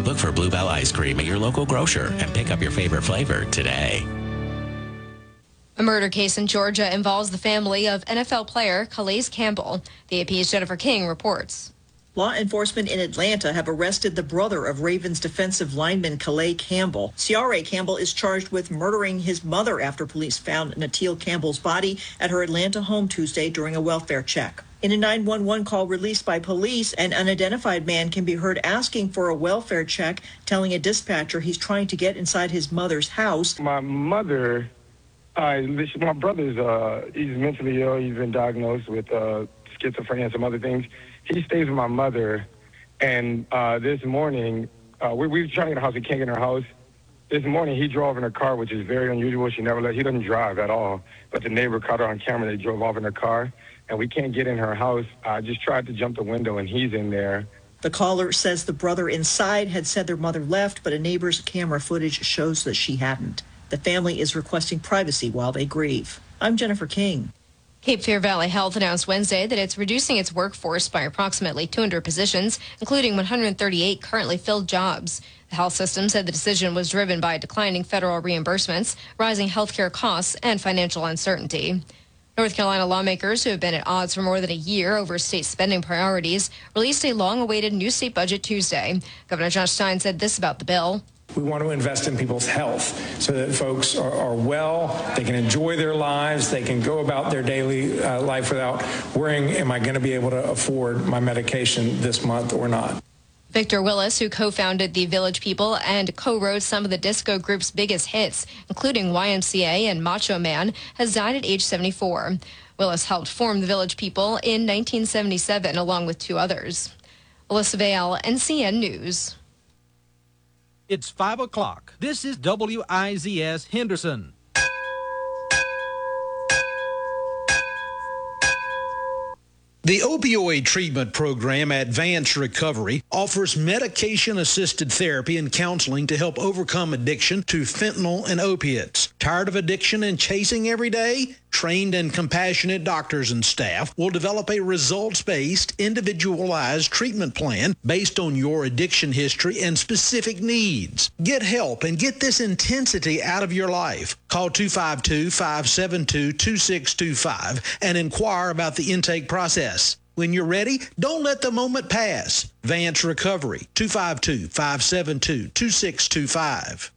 Look for Bluebell Ice Cream at your local grocer and pick up your favorite flavor today. A murder case in Georgia involves the family of NFL player Calais Campbell. The AP's Jennifer King reports. Law enforcement in Atlanta have arrested the brother of Ravens defensive lineman Calais Campbell. Ciara Campbell is charged with murdering his mother after police found Natil Campbell's body at her Atlanta home Tuesday during a welfare check. In a 911 call released by police, an unidentified man can be heard asking for a welfare check, telling a dispatcher he's trying to get inside his mother's house. My brother's, he's mentally ill. He's been diagnosed with schizophrenia and some other things. He stays with my mother, and this morning, we were trying to get a house. We can't get in her house. This morning, he drove in her car, which is very unusual. He doesn't drive at all. But the neighbor caught her on camera. They drove off in her car, and we can't get in her house. I just tried to jump the window, and he's in there. The caller says the brother inside had said their mother left, but a neighbor's camera footage shows that she hadn't. The family is requesting privacy while they grieve. I'm Jennifer King. Cape Fear Valley Health announced Wednesday that it's reducing its workforce by approximately 200 positions, including 138 currently filled jobs. The health system said the decision was driven by declining federal reimbursements, rising healthcare costs, and financial uncertainty. North Carolina lawmakers, who have been at odds for more than a year over state spending priorities, released a long-awaited new state budget Tuesday. Governor Josh Stein said this about the bill. We want to invest in people's health so that folks are well, they can enjoy their lives, they can go about their daily life without worrying, am I going to be able to afford my medication this month or not? Victor Willis, who co-founded the Village People and co-wrote some of the disco group's biggest hits, including YMCA and Macho Man, has died at age 74. Willis helped form the Village People in 1977, along with two others. Alyssa Vale, NCN News. It's 5 o'clock. This is WIZS Henderson. The opioid treatment program, Advanced Recovery, offers medication-assisted therapy and counseling to help overcome addiction to fentanyl and opiates. Tired of addiction and chasing every day? Trained and compassionate doctors and staff will develop a results-based, individualized treatment plan based on your addiction history and specific needs. Get help and get this intensity out of your life. Call 252-572-2625 and inquire about the intake process. When you're ready, don't let the moment pass. Vance Recovery, 252-572-2625.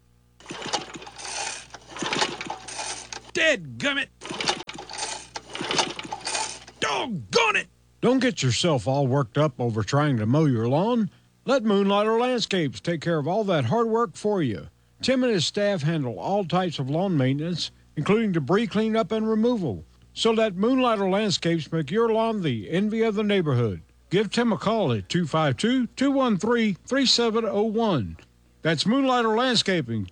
Dadgummit! Doggone it! Don't get yourself all worked up over trying to mow your lawn. Let Moonlighter Landscapes take care of all that hard work for you. Tim and his staff handle all types of lawn maintenance, including debris cleanup and removal. So let Moonlighter Landscapes make your lawn the envy of the neighborhood. Give Tim a call at 252-213-3701. That's Moonlighter Landscaping,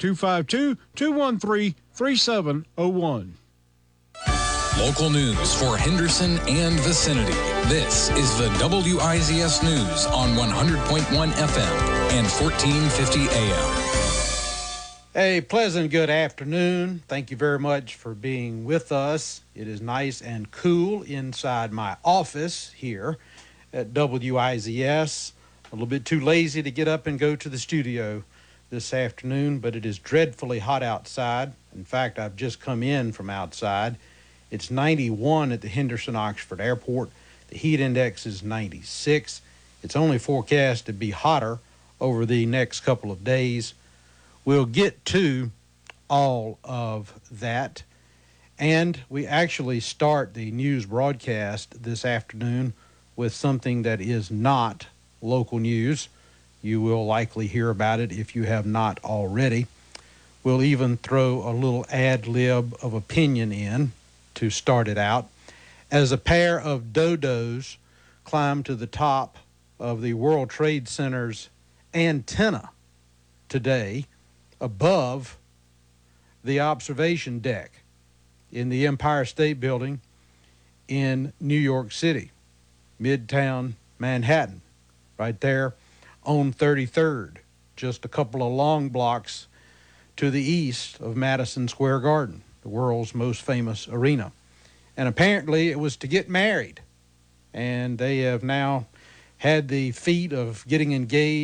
252-213-3701. Local news for Henderson and vicinity. This is the WIZS News on 100.1 FM and 1450 AM. A pleasant good afternoon. Thank you very much for being with us. It is nice and cool inside my office here at WIZS. A little bit too lazy to get up and go to the studio this afternoon, but it is dreadfully hot outside. In fact, I've just come in from outside. It's 91 at the Henderson-Oxford Airport. The heat index is 96. It's only forecast to be hotter over the next couple of days. We'll get to all of that. And we actually start the news broadcast this afternoon with something that is not local news. You will likely hear about it if you have not already. We'll even throw a little ad lib of opinion in to start it out. As a pair of dodos climbed to the top of the World Trade Center's antenna today, above the observation deck in the Empire State Building in New York City, Midtown Manhattan, right there on 33rd, just a couple of long blocks to the east of Madison Square Garden, the world's most famous arena. And apparently it was to get married. And they have now had the feat of getting engaged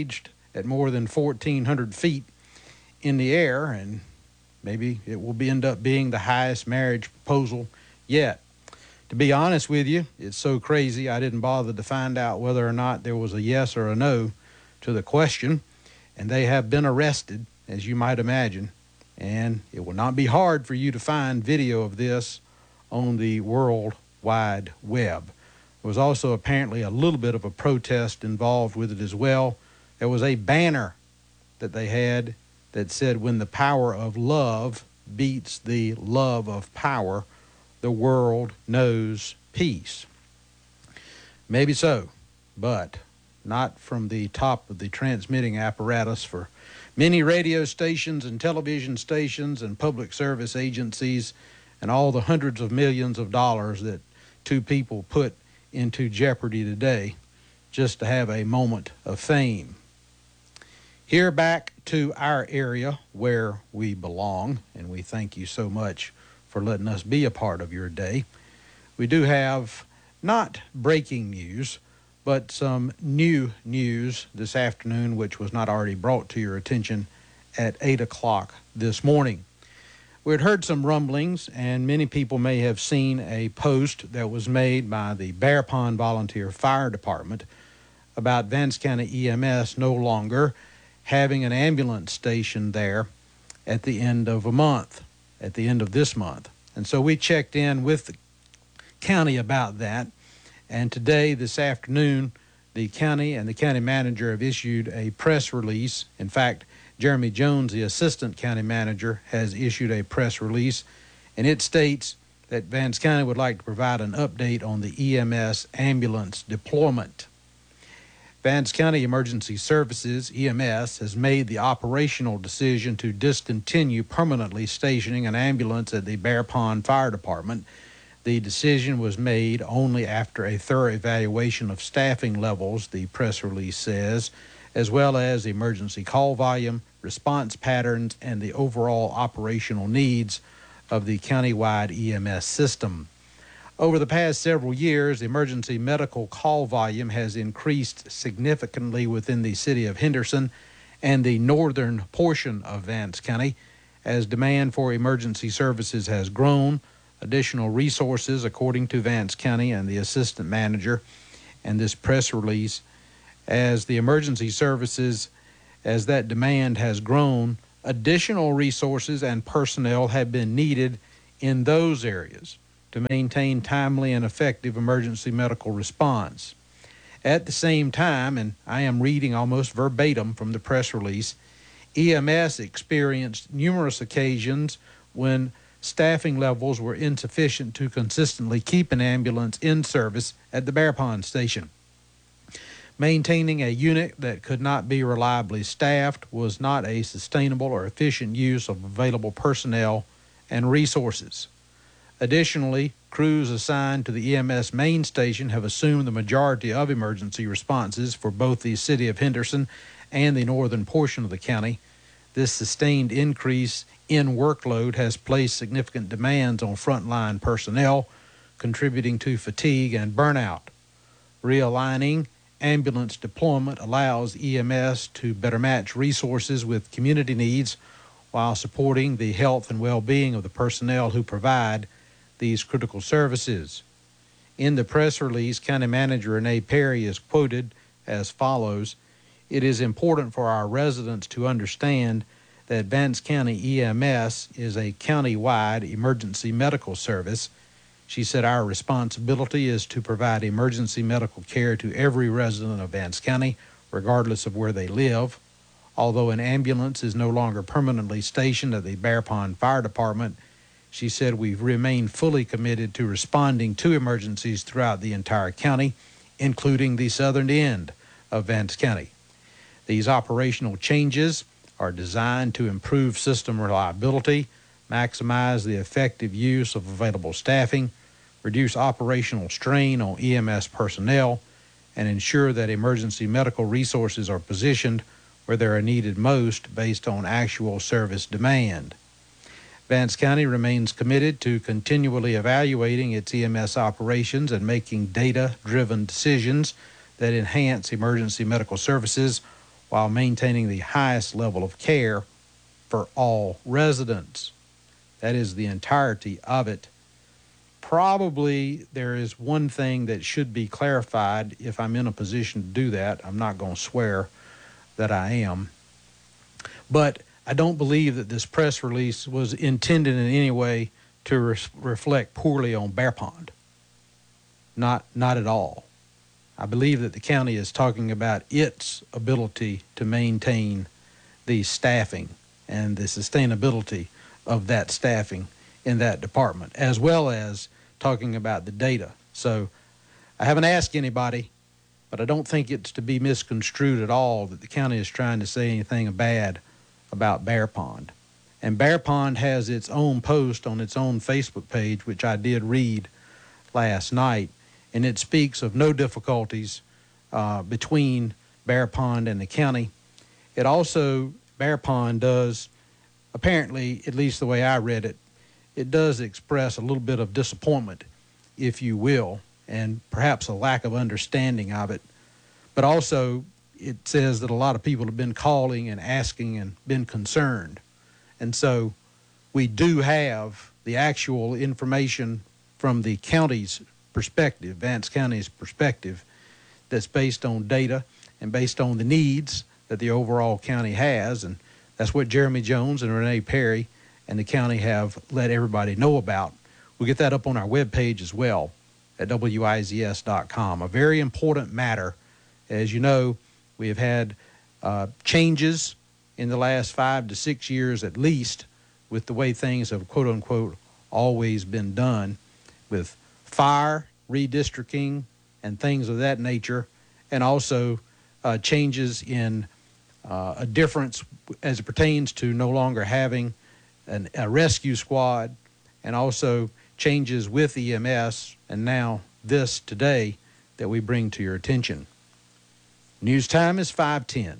at more than 1,400 feet in the air, and maybe it will end up being the highest marriage proposal yet. To be honest with you, it's so crazy I didn't bother to find out whether or not there was a yes or a no to the question, and they have been arrested, as you might imagine, and it will not be hard for you to find video of this on the World Wide Web. There was also apparently a little bit of a protest involved with it as well. There was a banner that they had that said, "When the power of love beats the love of power, the world knows peace." Maybe so, but not from the top of the transmitting apparatus for many radio stations and television stations and public service agencies and all the hundreds of millions of dollars that two people put into jeopardy today just to have a moment of fame. Here back to our area where we belong, and we thank you so much for letting us be a part of your day. We do have not breaking news, but some new news this afternoon, which was not already brought to your attention at 8 o'clock this morning. We had heard some rumblings, and many people may have seen a post that was made by the Bear Pond Volunteer Fire Department about Vance County EMS no longer having an ambulance station there at the end of this month. And so we checked in with the county about that. And today, this afternoon, the county and the county manager have issued a press release. In fact, Jeremy Jones, the assistant county manager, has issued a press release, and it states that Vance County would like to provide an update on the EMS ambulance deployment. Vance County Emergency Services, EMS, has made the operational decision to discontinue permanently stationing an ambulance at the Bear Pond Fire Department. The decision was made only after a thorough evaluation of staffing levels, the press release says, as well as emergency call volume, response patterns, and the overall operational needs of the countywide EMS system. Over the past several years, emergency medical call volume has increased significantly within the city of Henderson and the northern portion of Vance County. As demand for emergency services has grown, additional resources, according to Vance County and the assistant manager and this press release, as the emergency services, as that demand has grown, additional resources and personnel have been needed in those areas to maintain timely and effective emergency medical response. At the same time, and I am reading almost verbatim from the press release, EMS experienced numerous occasions when staffing levels were insufficient to consistently keep an ambulance in service at the Bear Pond station. Maintaining a unit that could not be reliably staffed was not a sustainable or efficient use of available personnel and resources. Additionally, crews assigned to the EMS main station have assumed the majority of emergency responses for both the city of Henderson and the northern portion of the county. This sustained increase in workload has placed significant demands on frontline personnel, contributing to fatigue and burnout. Realigning ambulance deployment allows EMS to better match resources with community needs while supporting the health and well-being of the personnel who provide these critical services. In the press release, County Manager Renee Perry is quoted as follows: "It is important for our residents to understand that Vance County EMS is a county-wide emergency medical service." She said, "Our responsibility is to provide emergency medical care to every resident of Vance County, regardless of where they live. Although an ambulance is no longer permanently stationed at the Bear Pond Fire Department," she said, "we've remained fully committed to responding to emergencies throughout the entire county, including the southern end of Vance County. These operational changes are designed to improve system reliability, maximize the effective use of available staffing, reduce operational strain on EMS personnel, and ensure that emergency medical resources are positioned where they are needed most based on actual service demand." Vance County remains committed to continually evaluating its EMS operations and making data-driven decisions that enhance emergency medical services while maintaining the highest level of care for all residents. That is the entirety of it. Probably there is one thing that should be clarified if I'm in a position to do that. I'm not going to swear that I am. But I don't believe that this press release was intended in any way to reflect poorly on Bear Pond. Not at all. I believe that the county is talking about its ability to maintain the staffing and the sustainability of that staffing in that department, as well as talking about the data. So I haven't asked anybody, but I don't think it's to be misconstrued at all that the county is trying to say anything bad about Bear Pond. And Bear Pond has its own post on its own Facebook page, which I did read last night, and it speaks of no difficulties between Bear Pond and the county. It also, Bear Pond does, apparently, at least the way I read it, it does express a little bit of disappointment, if you will, and perhaps a lack of understanding of it. But also, it says that a lot of people have been calling and asking and been concerned. And so we do have the actual information from the county's perspective, Vance County's perspective, that's based on data and based on the needs that the overall county has. And that's what Jeremy Jones and Renee Perry and the county have let everybody know about. We'll get that up on our webpage as well at WIZS.com. A very important matter. As you know, we have had changes in the last 5 to 6 years at least with the way things have, quote unquote, always been done, with fire, redistricting, and things of that nature, and also changes in a difference as it pertains to no longer having a rescue squad, and also changes with EMS, and now this today that we bring to your attention. News time is 5:10.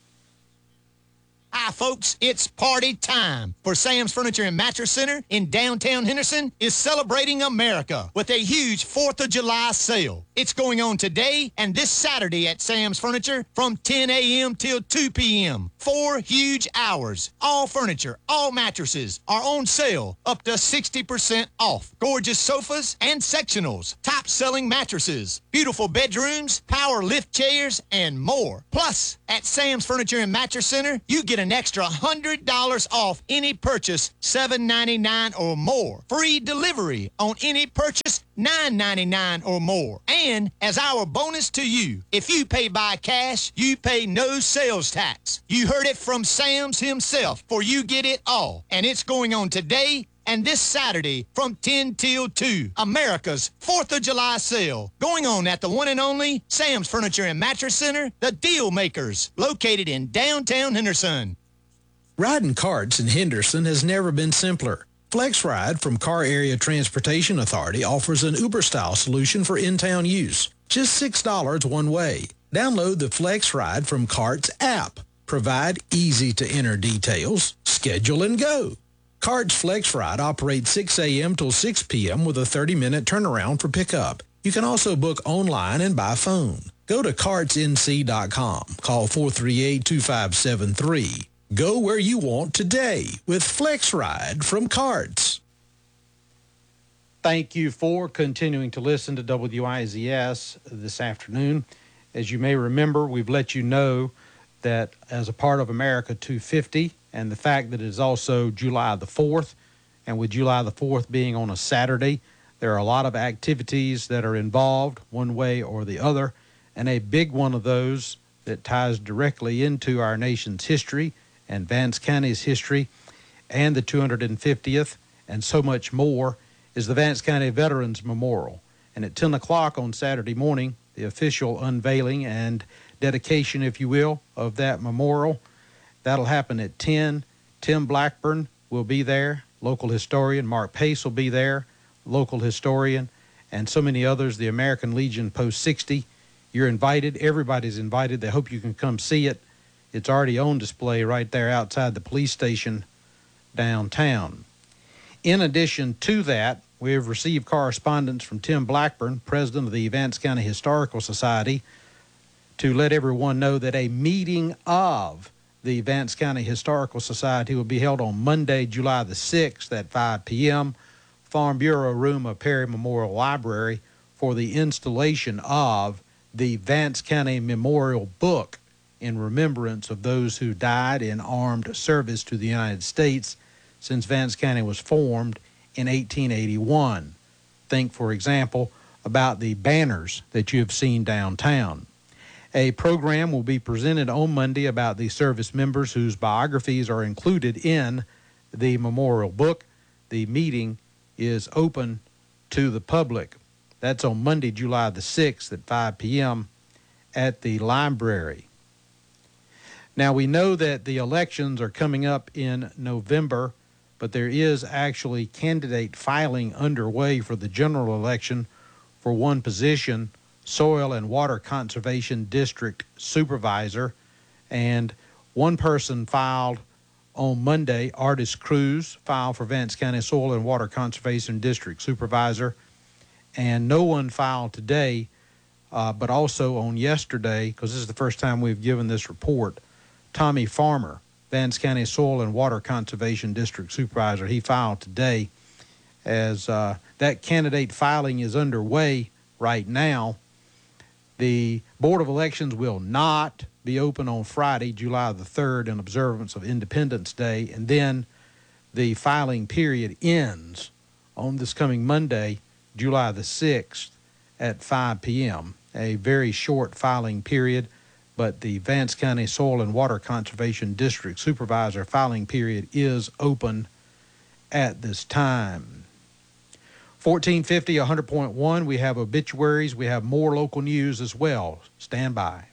Hi, folks, it's party time. For Sam's Furniture and Mattress Center in downtown Henderson is celebrating America with a huge 4th of July sale. It's going on today and this Saturday at Sam's Furniture from 10 a.m. till 2 p.m. 4 huge hours. All furniture, all mattresses are on sale, up to 60% off. Gorgeous sofas and sectionals, top-selling mattresses, beautiful bedrooms, power lift chairs, and more. Plus, at Sam's Furniture and Mattress Center, you get an extra $100 off any purchase $7.99 or more. Free delivery on any purchase $9.99 or more. And as our bonus to you, if you pay by cash, you pay no sales tax. You heard it from Sam's himself, for you get it all. And it's going on today and this Saturday from 10 till 2. America's 4th of July sale. Going on at the one and only Sam's Furniture and Mattress Center, the Deal Makers, located in downtown Henderson. Riding carts in Henderson has never been simpler. FlexRide from Car Area Transportation Authority offers an Uber-style solution for in-town use. Just $6 one way. Download the FlexRide from Carts app. Provide easy-to-enter details. Schedule and go. Carts FlexRide operates 6 a.m. till 6 p.m. with a 30-minute turnaround for pickup. You can also book online and by phone. Go to cartsnc.com. Call 438-2573. Go where you want today with FlexRide from Carts. Thank you for continuing to listen to WIZS this afternoon. As you may remember, we've let you know that as a part of America 250, and the fact that it is also July the 4th, and with July the 4th being on a Saturday, there are a lot of activities that are involved one way or the other, and a big one of those that ties directly into our nation's history and Vance County's history and the 250th and so much more is the Vance County Veterans Memorial. And at 10 o'clock on Saturday morning, the official unveiling and dedication, if you will, of that memorial. That'll happen at 10. Tim Blackburn will be there. Local historian Mark Pace will be there. Local historian and so many others. The American Legion Post 60. You're invited. Everybody's invited. They hope you can come see it. It's already on display right there outside the police station downtown. In addition to that, we have received correspondence from Tim Blackburn, president of the Vance County Historical Society, to let everyone know that a meeting of the Vance County Historical Society will be held on Monday, July the 6th at 5 p.m. Farm Bureau room of Perry Memorial Library for the installation of the Vance County Memorial Book in remembrance of those who died in armed service to the United States since Vance County was formed in 1881. Think, for example, about the banners that you have seen downtown. A program will be presented on Monday about the service members whose biographies are included in the memorial book. The meeting is open to the public. That's on Monday, July the 6th at 5 p.m. at the library. Now, we know that the elections are coming up in November, but there is actually candidate filing underway for the general election for one position, Soil and Water Conservation District Supervisor, and one person filed on Monday. Artis Cruz filed for Vance County Soil and Water Conservation District Supervisor, and no one filed today, but also on yesterday, because this is the first time we've given this report, Tommy Farmer, Vance County Soil and Water Conservation District Supervisor, he filed today. As that candidate filing is underway right now, the Board of Elections will not be open on Friday, July the 3rd, in observance of Independence Day, and then the filing period ends on this coming Monday, July the 6th at 5 p.m. A very short filing period, but the Vance County Soil and Water Conservation District Supervisor filing period is open at this time. 1450, 100.1, we have obituaries. We have more local news as well. Stand by.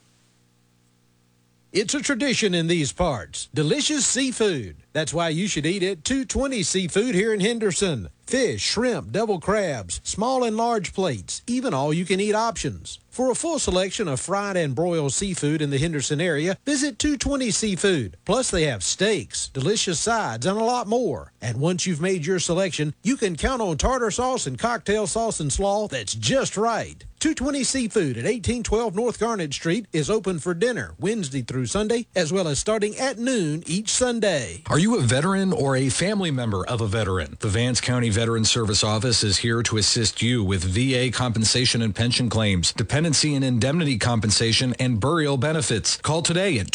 It's a tradition in these parts. Delicious seafood. That's why you should eat at 220 Seafood here in Henderson. Fish, shrimp, double crabs, small and large plates, even all-you-can-eat options. For a full selection of fried and broiled seafood in the Henderson area, visit 220 Seafood. Plus, they have steaks, delicious sides, and a lot more. And once you've made your selection, you can count on tartar sauce and cocktail sauce and slaw that's just right. 220 Seafood at 1812 North Garnet Street is open for dinner Wednesday through Sunday, as well as starting at noon each Sunday. Are you a veteran or a family member of a veteran? The Vance County Veteran Service Office is here to assist you with VA compensation and pension claims, dependency and indemnity compensation, and burial benefits. Call today at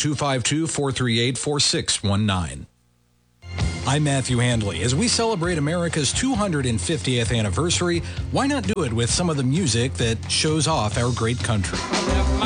252-438-4619. I'm Matthew Handley. As we celebrate America's 250th anniversary, why not do it with some of the music that shows off our great country?